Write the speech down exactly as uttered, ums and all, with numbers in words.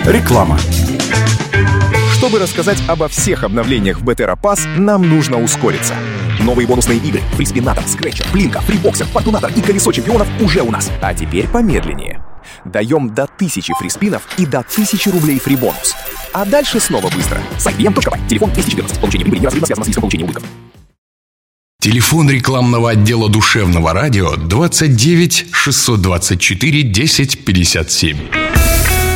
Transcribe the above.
Реклама. Чтобы рассказать обо всех обновлениях в Бетера Пасс, нам нужно ускориться. Новые бонусные игры фриспинатор, скретчер, плинка, фрибоксер, фортунатор и колесо чемпионов уже у нас. А теперь помедленнее. Даем до тысячи фриспинов и до тысячи рублей фрибонус. А дальше снова быстро. сайт би эм точка бай. Телефон двести четырнадцать. Получение прибыли неразрывно связано с риском получения убытков. Телефон рекламного отдела душевного радио двадцать девять шестьсот двадцать четыре десять пятьдесят семь.